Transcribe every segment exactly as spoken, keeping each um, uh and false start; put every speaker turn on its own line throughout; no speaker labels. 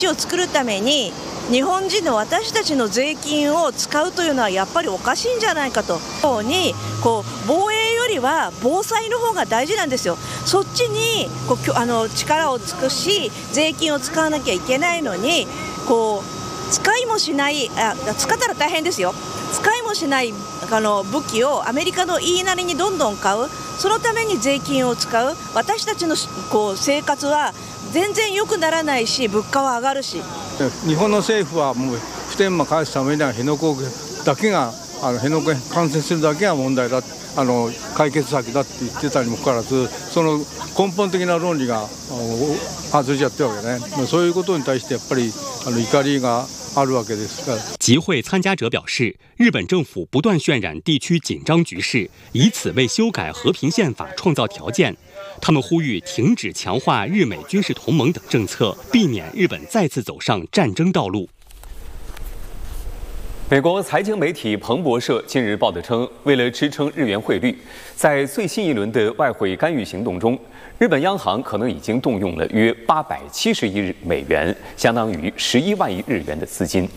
を作るために日本人の私たちの税金を使うというのはやっぱりおかしいんじゃないかと。にこう防衛よりは防災の方が大事なんですよ。そっちにこうあの力を尽くし税金を使わなきゃいけないのに、こう使いもしないあ使ったら大変ですよ。使いもしないあの武器をアメリカの言いなりにどんどん買う、そのために税金を使う。私たちのこう生活は全然良くならないし、物価は上がるし。
日本の政府はもう普天間返すためには辺野古だけがあの辺野古完成するだけが問題だ、あの解決策だって言ってたにもかかわらず、その根本的な論理が外れちゃってるわけね。そういうことに対してやっぱりあの怒りがあるわけですから。
集会参加者表示，日本政府不断渲染地区紧张局势，以此为修改和平宪法创造条件。他们呼吁停止强化日美军事同盟等政策，避免日本再次走上战争道路。
美国财经媒体彭博社近日报道称，为了支撑日元汇率，在最新一轮的外汇干预行动中，日本央行可能已经动用了约八百七十亿美元，相当于十一万亿日元的资金。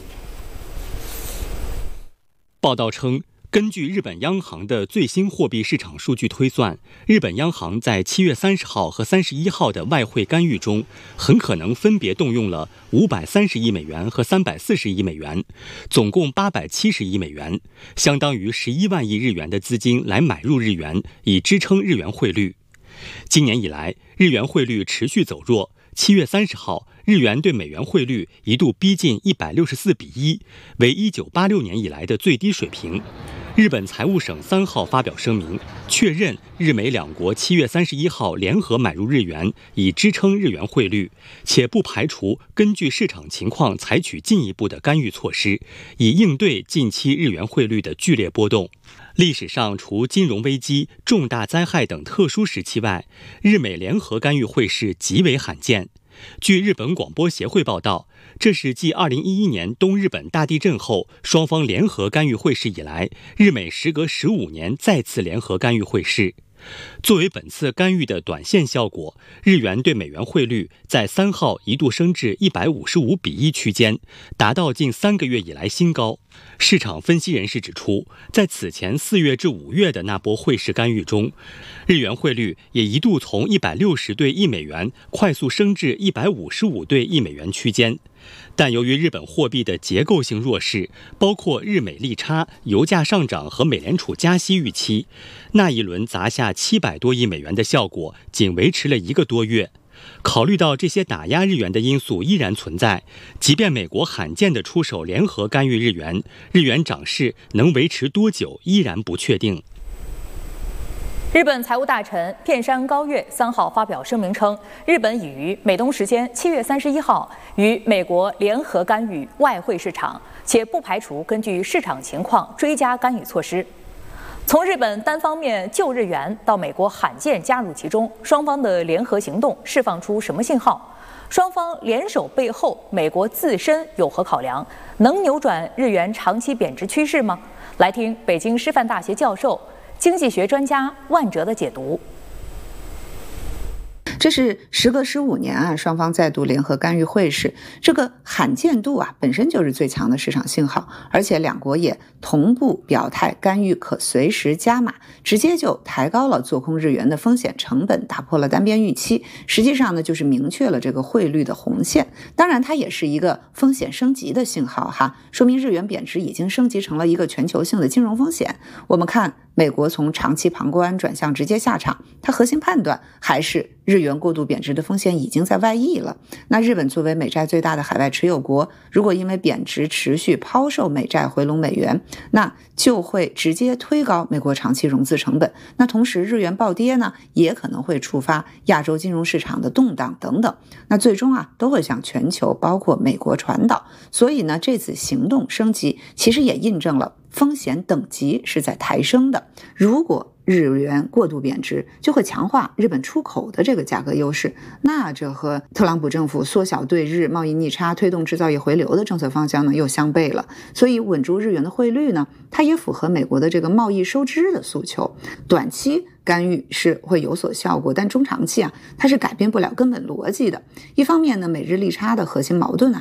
报道称，根据日本央行的最新货币市场数据推算，日本央行在七月三十号和三十一号的外汇干预中，很可能分别动用了五百三十亿美元和三百四十亿美元，总共八百七十亿美元，相当于十一万亿日元的资金来买入日元，以支撑日元汇率。今年以来，日元汇率持续走弱。七月三十号，日元对美元汇率一度逼近一百六十四比一，为一九八六年以来的最低水平。日本财务省三号发表声明，确认日美两国七月三十一号联合买入日元，以支撑日元汇率，且不排除根据市场情况采取进一步的干预措施，以应对近期日元汇率的剧烈波动。历史上，除金融危机、重大灾害等特殊时期外，日美联合干预汇市极为罕见。据日本广播协会报道，这是继二零一一年东日本大地震后，双方联合干预汇市以来，日美时隔十五年再次联合干预汇市。作为本次干预的短线效果，日元对美元汇率在三号一度升至一百五十五比一区间，达到近三个月以来新高。市场分析人士指出，在此前四月至五月的那波汇市干预中，日元汇率也一度从一百六十对一美元快速升至一百五十五对一美元区间。但由于日本货币的结构性弱势，包括日美利差、油价上涨和美联储加息预期，那一轮砸下七百多亿美元的效果仅维持了一个多月。考虑到这些打压日元的因素依然存在，即便美国罕见地出手联合干预日元，日元涨势能维持多久依然不确定。
日本财务大臣片山高月三号发表声明称，日本已于美东时间七月三十一号与美国联合干预外汇市场，且不排除根据市场情况追加干预措施。从日本单方面救日元到美国罕见加入其中，双方的联合行动释放出什么信号？双方联手背后，美国自身有何考量？能扭转日元长期贬值趋势吗？来听北京师范大学教授、经济学专家万哲的解读。
这是时隔十五年啊，双方再度联合干预汇市，这个罕见度啊本身就是最强的市场信号，而且两国也同步表态，干预可随时加码，直接就抬高了做空日元的风险成本，打破了单边预期，实际上呢就是明确了这个汇率的红线。当然它也是一个风险升级的信号哈，说明日元贬值已经升级成了一个全球性的金融风险。我们看美国从长期旁观转向直接下场，它核心判断还是日元过度贬值的风险已经在外溢了。那日本作为美债最大的海外持有国，如果因为贬值持续抛售美债回笼美元，那就会直接推高美国长期融资成本。那同时日元暴跌呢，也可能会触发亚洲金融市场的动荡等等。那最终啊，都会向全球包括美国传导。所以呢，这次行动升级其实也印证了风险等级是在抬升的。如果日元过度贬值，就会强化日本出口的这个价格优势，那这和特朗普政府缩小对日贸易逆差、推动制造业回流的政策方向呢又相悖了。所以稳住日元的汇率呢，它也符合美国的这个贸易收支的诉求。短期干预是会有所效果，但中长期啊，它是改变不了根本逻辑的。一方面呢，美日利差的核心矛盾啊